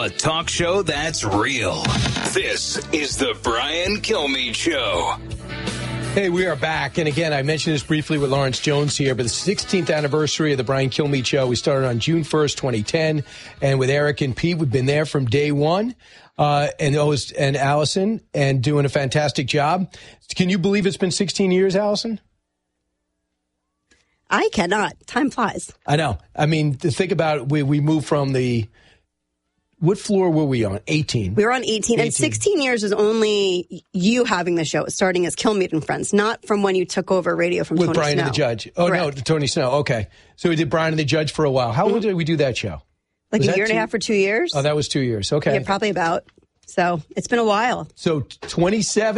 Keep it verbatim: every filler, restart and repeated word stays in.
A talk show that's real. This is the Brian Kilmeade Show. Hey, we are back. And again, I mentioned this briefly with Lawrence Jones here, but the sixteenth anniversary of the Brian Kilmeade Show. We started on June first, twenty ten. And with Eric and Pete, we've been there from day one. Uh, and always, and Allison, and doing a fantastic job. Can you believe it's been sixteen years, Allison? I cannot. Time flies. I know. I mean, to think about it, we, we moved from the, what floor were we on? eighteen. We were on eighteen, eighteen. And sixteen years is only you having the show, starting as Kilmeade and Friends, not from when you took over radio from With Tony Brian Snow. and the Judge. Oh, Correct. no, Tony Snow. Okay. So we did Brian and the Judge for a while. How mm-hmm. long did we do that show? Like was a year and two? a half or two years. Oh, that was two years. Okay. Yeah, probably about. So it's been a while. So twenty-seven